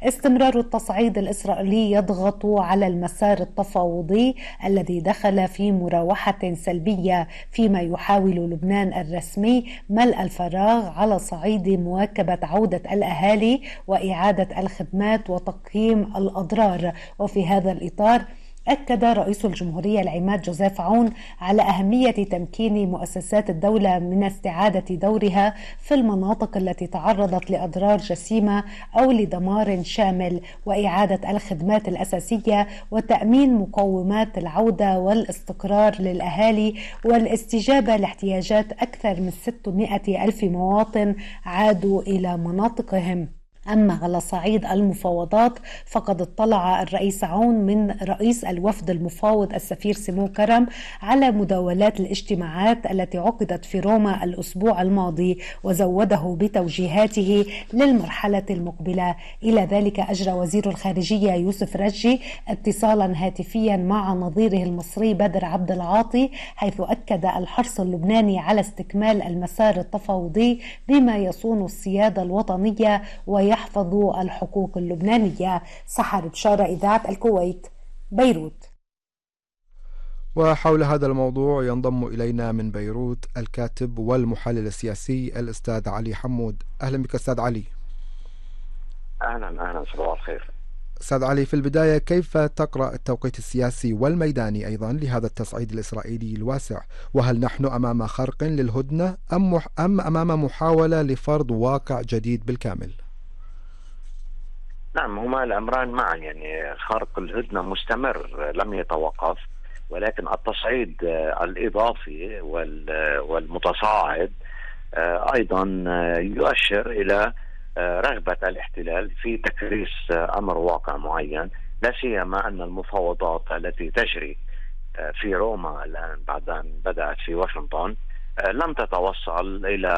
استمرار التصعيد الإسرائيلي يضغط على المسار التفاوضي الذي دخل في مراوحة سلبية، فيما يحاول لبنان الرسمي ملء الفراغ على صعيد مواكبة عودة الأهالي وإعادة الخدمات وتقييم الأضرار. وفي هذا الإطار أكد رئيس الجمهورية العماد جوزيف عون على أهمية تمكين مؤسسات الدولة من استعادة دورها في المناطق التي تعرضت لأضرار جسيمة أو لدمار شامل، وإعادة الخدمات الأساسية وتأمين مقومات العودة والاستقرار للأهالي والاستجابة لاحتياجات أكثر من 600 ألف مواطن عادوا إلى مناطقهم. أما على صعيد المفاوضات فقد اطلع الرئيس عون من رئيس الوفد المفاوض السفير سمو كرم على مداولات الاجتماعات التي عقدت في روما الأسبوع الماضي، وزوده بتوجيهاته للمرحلة المقبلة. إلى ذلك أجرى وزير الخارجية يوسف رجي اتصالا هاتفيا مع نظيره المصري بدر عبد العاطي، حيث أكد الحرص اللبناني على استكمال المسار التفاوضي بما يصون السيادة الوطنية ويحفظوا الحقوق اللبنانية. سحر بشارة، إذاعة الكويت، بيروت. وحول هذا الموضوع ينضم إلينا من بيروت الكاتب والمحلل السياسي الأستاذ علي حمود. أهلا بك أستاذ علي. أهلا صباح الخير. أستاذ علي، في البداية كيف تقرأ التوقيت السياسي والميداني أيضا لهذا التصعيد الإسرائيلي الواسع؟ وهل نحن أمام خرق للهدنة أم أمام محاولة لفرض واقع جديد بالكامل؟ نعم، هما الأمران معا، يعني خرق الهدنة مستمر لم يتوقف، ولكن التصعيد الإضافي والمتصاعد أيضا يؤشر إلى رغبة الاحتلال في تكريس أمر واقع معين، لا سيما أن المفاوضات التي تجري في روما الآن بعد أن بدأت في واشنطن لم تتوصل إلى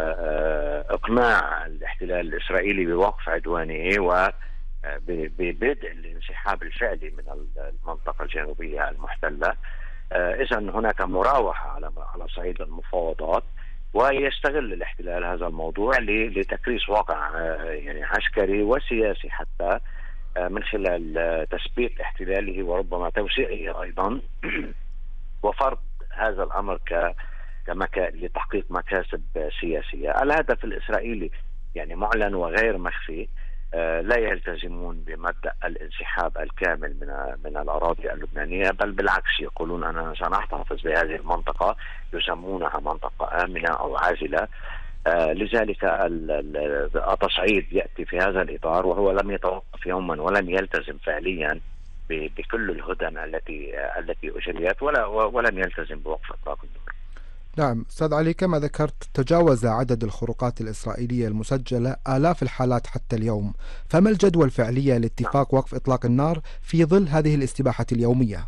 إقناع الاحتلال الإسرائيلي بوقف عدوانه وببدء الانسحاب الفعلي من المنطقة الجنوبية المحتلة. إذن هناك مراوحة على صعيد المفاوضات، ويستغل الاحتلال هذا الموضوع لتكريس واقع يعني عسكري وسياسي حتى من خلال تثبيت احتلاله وربما توسيعه أيضا وفرض هذا الأمر لتحقيق مكاسب سياسية. الهدف الإسرائيلي يعني معلن وغير مخفي، لا يلتزمون بمبدأ الانسحاب الكامل من الأراضي اللبنانية، بل بالعكس يقولون أننا سنحتفظ بهذه المنطقة، يسمونها منطقة آمنة أو عازلة. لذلك التصعيد يأتي في هذا الإطار، وهو لم يتوقف يوما ولم يلتزم فعليا بكل الهدن التي أجريت ولم يلتزم بوقف إطلاق النار. نعم أستاذ علي، كما ذكرت تجاوز عدد الخروقات الإسرائيلية المسجلة آلاف الحالات حتى اليوم، فما الجدوى الفعلية لاتفاق وقف إطلاق النار في ظل هذه الاستباحة اليومية؟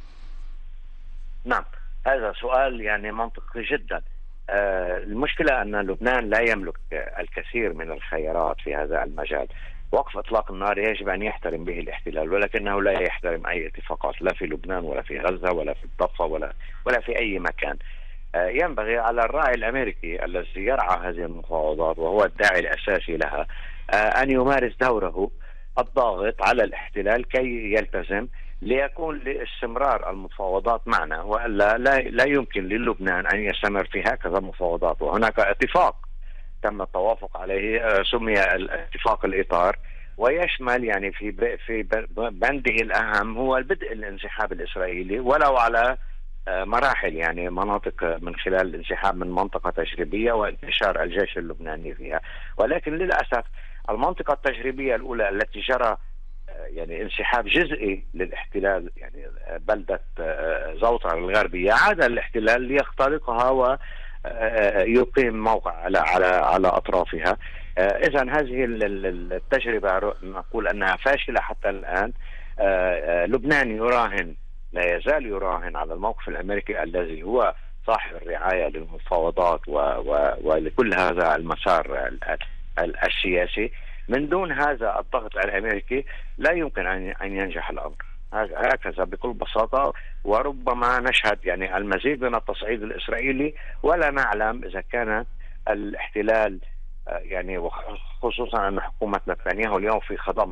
نعم، هذا سؤال يعني منطقي جدا. المشكلة أن لبنان لا يملك الكثير من الخيارات في هذا المجال. وقف إطلاق النار يجب أن يحترم به الاحتلال، ولكنه لا يحترم أي اتفاقات، لا في لبنان ولا في غزة ولا في الضفة ولا في أي مكان. ينبغي على الراعي الأمريكي الذي يرعى هذه المفاوضات وهو الداعي الأساسي لها أن يمارس دوره الضاغط على الاحتلال كي يلتزم، ليكون لاستمرار المفاوضات معنا، وإلا لا يمكن للبنان أن يستمر في هكذا مفاوضات. وهناك اتفاق تم التوافق عليه سمي اتفاق الإطار، ويشمل يعني في بنده الأهم هو البدء الانسحاب الإسرائيلي ولو على مراحل، يعني مناطق من خلال الانسحاب من منطقة تجريبية وانتشار الجيش اللبناني فيها. ولكن للأسف المنطقة التجريبية الأولى التي جرى يعني انسحاب جزئي للاحتلال، يعني بلدة زوطر الغربية، عاد الاحتلال ليخترقها ويقيم موقع على أطرافها. إذن هذه التجربة نقول أنها فاشلة حتى الآن. لبنان لا يزال يراهن على الموقف الأمريكي الذي هو صاحب الرعاية للمفاوضات ولكل هذا المسار السياسي. من دون هذا الضغط الأمريكي لا يمكن أن ينجح الأمر، هكذا بكل بساطة. وربما نشهد يعني المزيد من التصعيد الإسرائيلي، ولا نعلم إذا كان الاحتلال يعني، خصوصا أن حكومة نتنياهو اليوم في خضم